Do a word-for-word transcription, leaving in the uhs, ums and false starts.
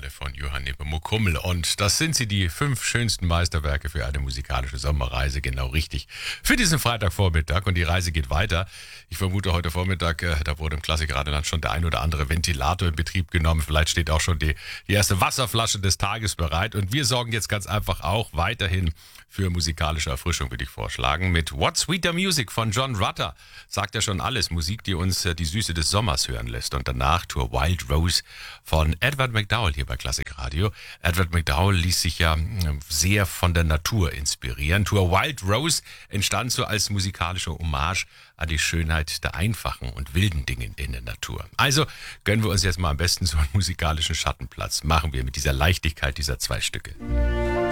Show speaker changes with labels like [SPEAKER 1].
[SPEAKER 1] Sommerwelle von Johann Nepomuk Hummel. Und das sind sie, die fünf schönsten Meisterwerke für eine musikalische Sommerreise. Genau richtig für diesen Freitagvormittag. Und die Reise geht weiter. Ich vermute, heute Vormittag, äh, da wurde im Klassikradioland schon der ein oder andere Ventilator in Betrieb genommen. Vielleicht steht auch schon die, die erste Wasserflasche des Tages bereit. Und wir sorgen jetzt ganz einfach auch weiterhin für musikalische Erfrischung, würde ich vorschlagen. Mit What Sweeter Music von John Rutter sagt ja schon alles. Musik, die uns äh, die Süße des Sommers hören lässt. Und danach To a Wild Rose von Edward McDowell hier bei Classic Radio. Edward McDowell ließ sich ja sehr von der Natur inspirieren. To a Wild Rose entstand so als musikalische Hommage an die Schönheit der einfachen und wilden Dinge in der Natur. Also gönnen wir uns jetzt mal am besten so einen musikalischen Schattenplatz. Machen wir mit dieser Leichtigkeit dieser zwei Stücke.